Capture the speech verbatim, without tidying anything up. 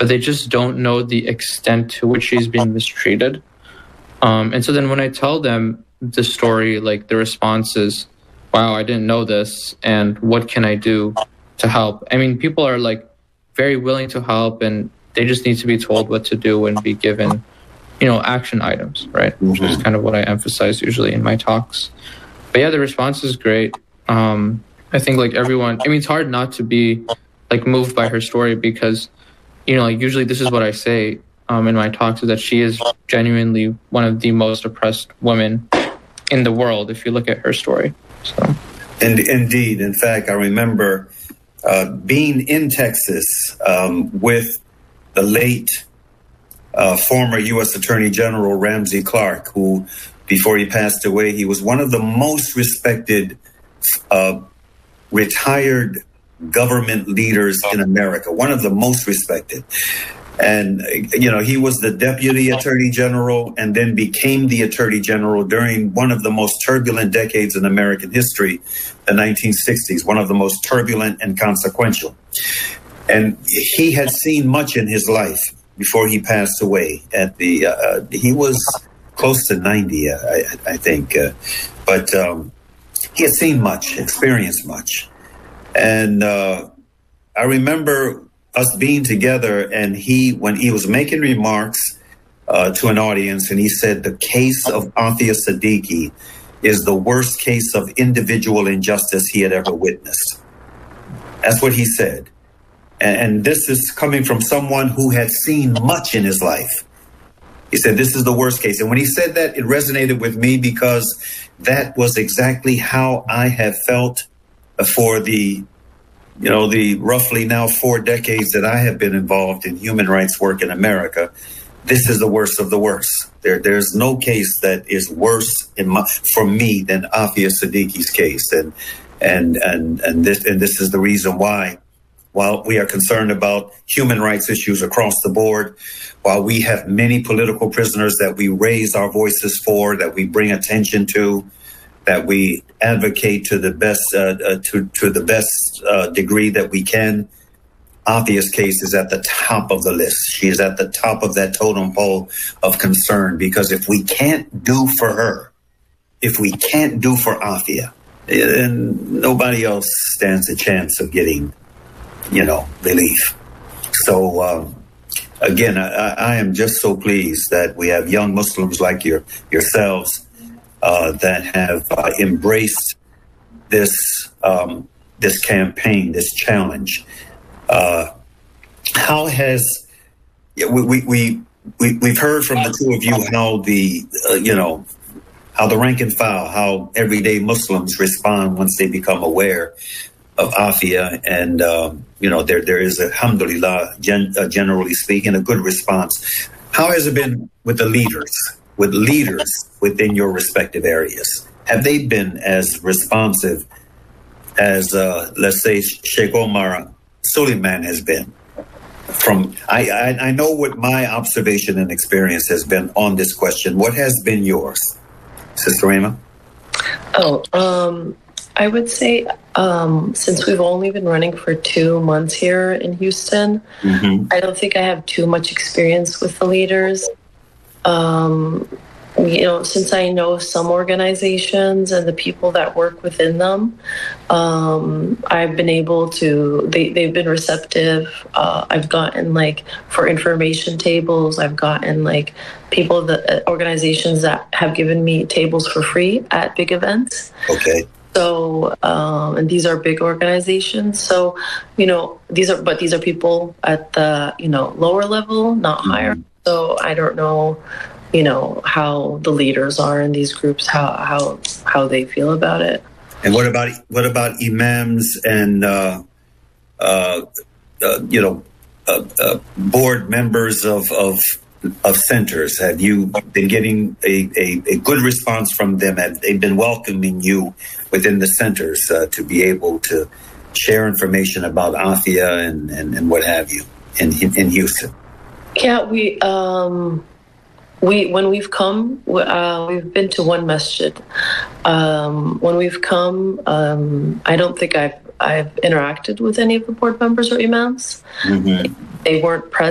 but they just don't know the extent to which she's being mistreated. Um, and so then when I tell them the story, like the response is, wow, I didn't know this, and what can I do to help? I mean, people are like very willing to help, and they just need to be told what to do and be given, you know, action items, right? Mm-hmm. Which is kind of what I emphasize usually in my talks. But yeah, the response is great. Um, I think like everyone, I mean, it's hard not to be like moved by her story because, you know, like usually this is what I say um, in my talks, is that she is genuinely one of the most oppressed women in the world if you look at her story. So, and indeed, in fact, I remember uh, being in Texas um, with the late uh, former U S Attorney General Ramsey Clark, who, before he passed away, he was one of the most respected uh, retired government leaders in America, one of the most respected. And, you know, he was the Deputy Attorney General and then became the Attorney General during one of the most turbulent decades in American history, the nineteen sixties, one of the most turbulent and consequential. And he had seen much in his life before he passed away. At the uh, he was close to ninety, uh, I, I think. Uh, but um, he had seen much, experienced much. And uh, I remember us being together, and he, when he was making remarks uh, to an audience, and he said the case of Aafia Siddiqui is the worst case of individual injustice he had ever witnessed. That's what he said. And, and this is coming from someone who had seen much in his life. He said, this is the worst case. And when he said that, it resonated with me because that was exactly how I have felt for the You know, the roughly now four decades that I have been involved in human rights work in America. This is the worst of the worst. There, there's no case that is worse in my, for me than Aafia Siddiqui's case, and and and and this and this is the reason why. While we are concerned about human rights issues across the board, while we have many political prisoners that we raise our voices for, that we bring attention to, that we advocate to the best uh, uh, to to the best uh, degree that we can, Aafia's case is at the top of the list. She is at the top of that totem pole of concern, because if we can't do for her, if we can't do for Aafia, then nobody else stands a chance of getting, you know, relief. So um, again, I, I am just so pleased that we have young Muslims like your yourselves uh, that have uh, embraced this um, this campaign, this challenge. Uh, how has we we we we we've heard from the two of you how the uh, you know how the rank and file, how everyday Muslims respond once they become aware of Aafia, and um, you know there there is, alhamdulillah, gen, uh, generally speaking, a good response. How has it been with the leaders, with leaders within your respective areas? Have they been as responsive as, uh, let's say, Sheikh Omar Suleiman has been? From I, I I know what my observation and experience has been on this question. What has been yours, Sister Rima? Oh, um, I would say um, since we've only been running for two months here in Houston, mm-hmm. I don't think I have too much experience with the leaders. Um, you know, since I know some organizations and the people that work within them, um, I've been able to, they, they've been receptive. Uh, I've gotten like for information tables, I've gotten like people that, organizations that have given me tables for free at big events. Okay. So, um, and these are big organizations. So, you know, these are, but these are people at the, you know, lower level, not mm-hmm. higher. So I don't know, you know, how the leaders are in these groups, how how how they feel about it. And what about what about imams and uh, uh, uh, you know uh, uh, board members of, of of centers? Have you been getting a, a, a good response from them? Have they been welcoming you within the centers uh, to be able to share information about Aafia and, and, and what have you in in Houston? Yeah, we. Um, We when we've come, uh, we've been to one masjid. Um, when we've come, um, I don't think I've I've interacted with any of the board members or imams. Mm-hmm. They weren't present.